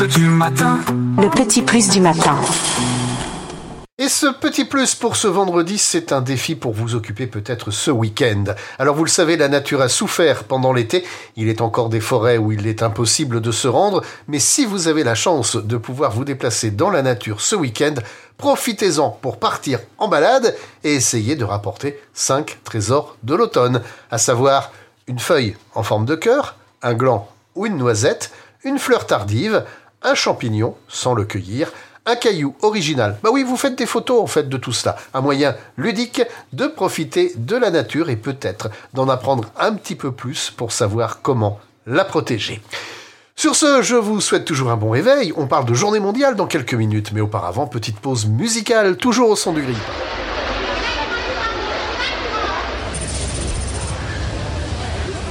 du matin. Le petit plus du matin. Et ce petit plus pour ce vendredi, c'est un défi pour vous occuper peut-être ce week-end. Alors vous le savez, la nature a souffert pendant l'été. Il est encore des forêts où il est impossible de se rendre. Mais si vous avez la chance de pouvoir vous déplacer dans la nature ce week-end, profitez-en pour partir en balade et essayer de rapporter 5 trésors de l'automne. À savoir une feuille en forme de cœur, un gland ou une noisette, une fleur tardive, un champignon sans le cueillir, un caillou original. Bah oui, vous faites des photos en fait de tout cela. Un moyen ludique de profiter de la nature et peut-être d'en apprendre un petit peu plus pour savoir comment la protéger. Sur ce, je vous souhaite toujours un bon réveil. On parle de journée mondiale dans quelques minutes, mais auparavant, petite pause musicale, toujours au son du grille.